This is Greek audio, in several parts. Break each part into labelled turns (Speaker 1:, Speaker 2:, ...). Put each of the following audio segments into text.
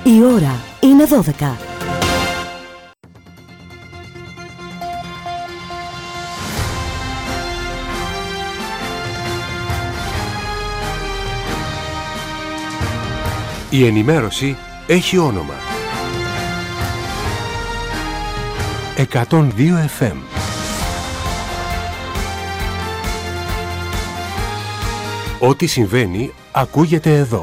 Speaker 1: Η ώρα είναι 12.
Speaker 2: Η ενημέρωση έχει όνομα. 102 FM. Ό,τι συμβαίνει ακούγεται εδώ.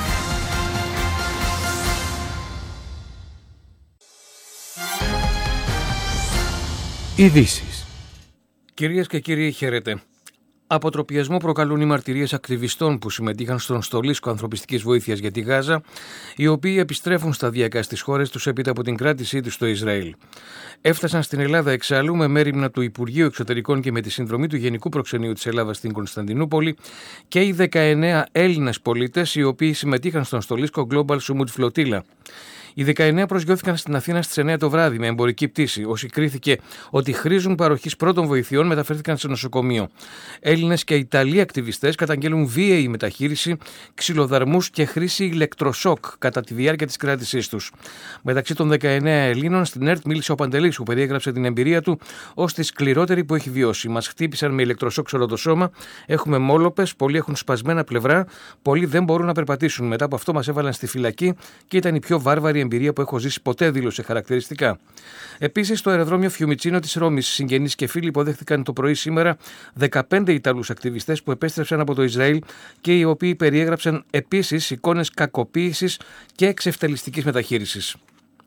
Speaker 2: Ειδήσεις.
Speaker 3: Κυρίες και κύριοι, χαίρετε. Αποτροπιασμό προκαλούν οι μαρτυρίες ακτιβιστών που συμμετείχαν στον στολίσκο ανθρωπιστικής βοήθειας για τη Γάζα, οι οποίοι επιστρέφουν σταδιακά στις χώρες τους έπειτα από την κράτησή τους στο Ισραήλ. Έφτασαν στην Ελλάδα εξάλλου με μέριμνα του Υπουργείου Εξωτερικών και με τη συνδρομή του Γενικού Προξενείου της Ελλάδας στην Κωνσταντινούπολη και οι 19 Έλληνες πολίτες οι οποίοι συμμετείχαν στον στολίσκο Global Summit Flotilla. Οι 19 προσγειώθηκαν στην Αθήνα στις 9 το βράδυ με εμπορική πτήση. Όσοι κρίθηκε ότι χρήζουν παροχής πρώτων βοηθειών μεταφέρθηκαν σε νοσοκομείο. Έλληνες και Ιταλοί ακτιβιστές καταγγέλουν βίαιη μεταχείριση, ξυλοδαρμούς και χρήση ηλεκτροσόκ κατά τη διάρκεια της κράτησής τους. Μεταξύ των 19 Ελλήνων στην ΕΡΤ μίλησε ο Παντελής, που περιέγραψε την εμπειρία του ως τη σκληρότερη που έχει βιώσει. Μας χτύπησαν με ηλεκτροσόκ σε όλο το σώμα, έχουμε μόλοπες, πολλοί έχουν σπασμένα πλευρά, πολλοί δεν μπορούν να περπατήσουν. Μετά από αυτό μας έβαλαν στη φυλακή και ήταν η πιο βάρβαρη εμπειρία που έχω ζήσει ποτέ, δήλωσε χαρακτηριστικά. Επίσης, στο αεροδρόμιο Φιουμιτσίνο της Ρώμης, συγγενείς και φίλοι υποδέχθηκαν το πρωί σήμερα 15 Ιταλούς ακτιβιστές που επέστρεψαν από το Ισραήλ και οι οποίοι περιέγραψαν επίσης εικόνες κακοποίησης και εξευτελιστικής μεταχείρισης.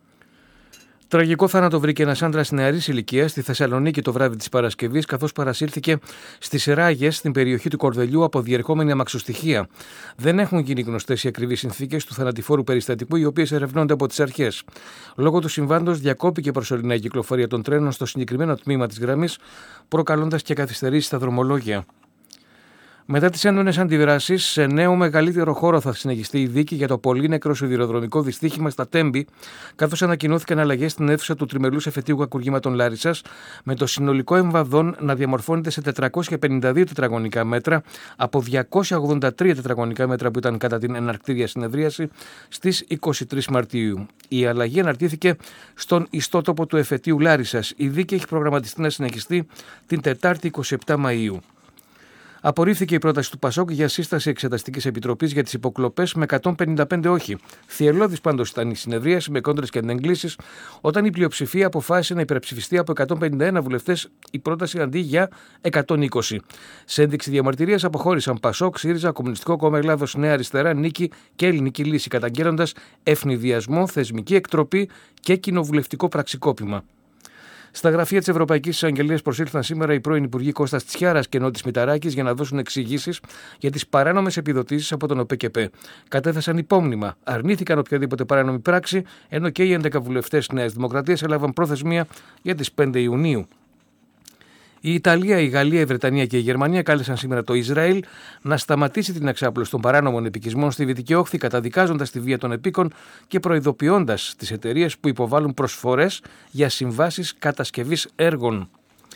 Speaker 3: Τραγικό θάνατο βρήκε ένας άντρας νεαρής ηλικίας στη Θεσσαλονίκη το βράδυ της Παρασκευής, καθώς παρασύρθηκε στις Ράγες, στην περιοχή του Κορδελιού, από διερχόμενη αμαξοστοιχεία. Δεν έχουν γίνει γνωστές οι ακριβείς συνθήκες του θανατηφόρου περιστατικού, οι οποίες ερευνώνται από τις αρχές. Λόγω του συμβάντος, διακόπηκε προσωρινά η κυκλοφορία των τρένων στο συγκεκριμένο τμήμα της γραμμής, προκαλώντας και καθυστερήσεις στα δρομολόγια. Μετά τις έντονες αντιδράσεις, σε νέο μεγαλύτερο χώρο θα συνεχιστεί η δίκη για το πολύνεκρο σιδηροδρομικό δυστύχημα στα Τέμπη, καθώς ανακοινώθηκαν αλλαγές στην αίθουσα του τριμελούς εφετείου κακουργήματων Λάρισσας, με το συνολικό εμβαδόν να διαμορφώνεται σε 452 τετραγωνικά μέτρα από 283 τετραγωνικά μέτρα που ήταν κατά την εναρκτήρια συνεδρίαση στις 23 Μαρτίου. Η αλλαγή αναρτήθηκε στον ιστότοπο του εφετείου Λάρισσας. Η δίκη έχει προγραμματιστεί να συνεχιστεί την Τετάρτη 27 Μαΐου. Απορρίφθηκε η πρόταση του ΠΑΣΟΚ για σύσταση εξεταστικής επιτροπής για τις υποκλοπές με 155 όχι. Θυελλώδης πάντως ήταν η συνεδρίαση με κόντρες και αντεγκλήσεις, όταν η πλειοψηφία αποφάσισε να υπερψηφιστεί από 151 βουλευτές η πρόταση αντί για 120. Σε ένδειξη διαμαρτυρίας αποχώρησαν ΠΑΣΟΚ, ΣΥΡΙΖΑ, Κομμουνιστικό Κόμμα Ελλάδος, Νέα Αριστερά, Νίκη και Ελληνική Λύση, καταγγέλλοντας ευνηδιασμό, θεσμική εκτροπή και κοινοβουλευτικό πραξικόπημα. Στα γραφεία της Ευρωπαϊκής Εισαγγελίας προσήλθαν σήμερα οι πρώην Υπουργοί Κώστας Τσιάρας και Νότης Μηταράκης για να δώσουν εξηγήσεις για τις παράνομες επιδοτήσεις από τον ΟΠΕΚΕΠΕ. Κατέθεσαν υπόμνημα, αρνήθηκαν οποιαδήποτε παράνομη πράξη, ενώ και οι 11 βουλευτές Νέας Δημοκρατίας έλαβαν προθεσμία για τις 5 Ιουνίου. Η Ιταλία, η Γαλλία, η Βρετανία και η Γερμανία κάλεσαν σήμερα το Ισραήλ να σταματήσει την εξάπλωση των παράνομων επικισμών στη Δυτική Όχθη, καταδικάζοντας τη βία των επίκων και προειδοποιώντας τις εταιρείες που υποβάλλουν προσφορές για συμβάσεις κατασκευής έργων.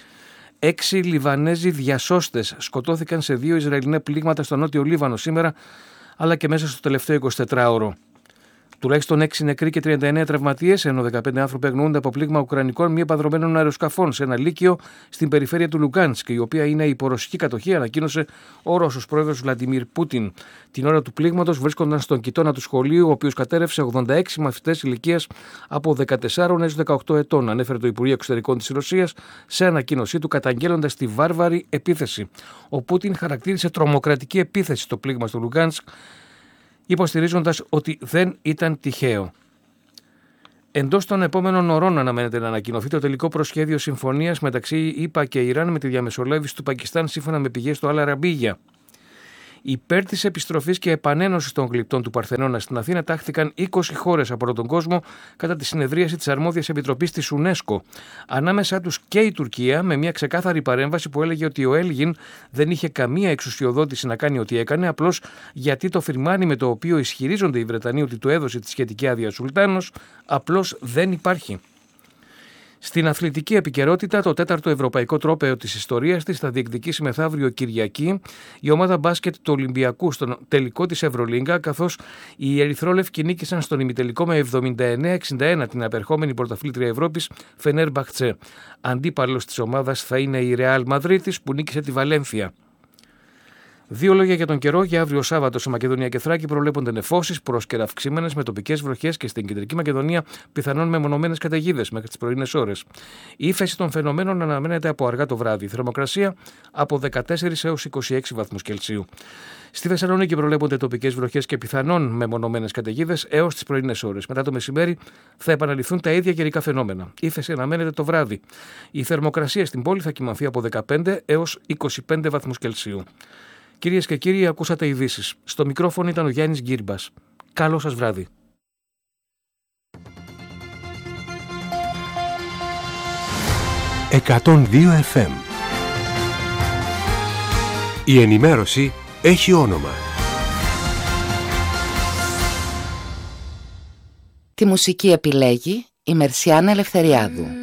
Speaker 3: 6 Λιβανέζοι διασώστες σκοτώθηκαν σε 2 Ισραηλινά πλήγματα στο νότιο Λίβανο σήμερα, αλλά και μέσα στο τελευταίο 24ωρο. Τουλάχιστον 6 νεκροί και 39 τραυματίες, ενώ 15 άνθρωποι αγνοούνται από πλήγμα ουκρανικών μη επανδρομένων αεροσκαφών σε ένα λύκειο στην περιφέρεια του Λουγκάνσκ, η οποία είναι υπό ρωσική κατοχή, ανακοίνωσε ο Ρώσος πρόεδρος Βλαντιμίρ Πούτιν. Την ώρα του πλήγματος βρίσκονταν στον κοιτώνα του σχολείου, ο οποίος κατέρρευσε 86 μαθητές ηλικίας από 14 έως 18 ετών, ανέφερε το Υπουργείο Εξωτερικών της Ρωσίας σε ανακοίνωσή του, καταγγέλλοντας τη βάρβαρη επίθεση. Ο Πούτιν χαρακτήρισε τρομοκρατική επίθεση το πλήγμα στο Λουγκάνσκ, υποστηρίζοντας ότι δεν ήταν τυχαίο. Εντός των επόμενων ωρών αναμένεται να ανακοινωθεί το τελικό προσχέδιο συμφωνίας μεταξύ ΗΠΑ και Ιράν με τη διαμεσολάβηση του Πακιστάν, σύμφωνα με πηγές στο Αλ Αραμπίγια. Υπέρ της επιστροφής και επανένωσης των γλυπτών του Παρθενώνα στην Αθήνα τάχθηκαν 20 χώρες από όλο τον κόσμο κατά τη συνεδρίαση της Αρμόδιας Επιτροπής της UNESCO. Ανάμεσά τους και η Τουρκία, με μια ξεκάθαρη παρέμβαση που έλεγε ότι ο Έλγιν δεν είχε καμία εξουσιοδότηση να κάνει ό,τι έκανε, απλώς γιατί το φιρμάνι με το οποίο ισχυρίζονται οι Βρετανοί ότι του έδωσε τη σχετική άδεια ο Σουλτάνος απλώς δεν υπάρχει. Στην αθλητική επικαιρότητα, το 4ο Ευρωπαϊκό Τρόπαιο της ιστορίας της θα διεκδικήσει μεθαύριο Κυριακή η ομάδα μπάσκετ του Ολυμπιακού στον τελικό της Ευρωλίγκα, καθώς οι ερυθρόλευκοι νίκησαν στον ημιτελικό με 79-61 την απερχόμενη πρωταθλήτρια Ευρώπης Φενέρμπαχτσε. Αντίπαλος της ομάδας θα είναι η Ρεάλ Μαδρίτης που νίκησε τη Βαλένθια. Δύο λόγια για τον καιρό. Για αύριο Σάββατο σε Μακεδονία και Θράκη προβλέπονται νεφώσεις πρόσκαιρα αυξημένες με τοπικές βροχές και στην κεντρική Μακεδονία πιθανόν μεμονωμένες καταιγίδες μέχρι τις πρωινές ώρες. Η ύφεση των φαινομένων αναμένεται από αργά το βράδυ. Η θερμοκρασία από 14 έως 26 βαθμούς Κελσίου. Στη Θεσσαλονίκη προβλέπονται τοπικές βροχές και πιθανόν μεμονωμένες καταιγίδες έως τις πρωινές ώρες. Μετά το μεσημέρι θα επαναληφθούν τα ίδια καιρικά φαινόμενα. Η ύφεση αναμένεται το βράδυ. Η θερμοκρασία στην πόλη θα κυμανθεί από 15 έως 25 βαθμούς Κελσίου. Κυρίες και κύριοι, ακούσατε ειδήσεις. Στο μικρόφωνο ήταν ο Γιάννης Γκύρμπας. Καλό σας βράδυ.
Speaker 2: «102 FM». Η ενημέρωση έχει όνομα.
Speaker 4: Τη μουσική επιλέγει η Μερσιάνα Ελευθεριάδου.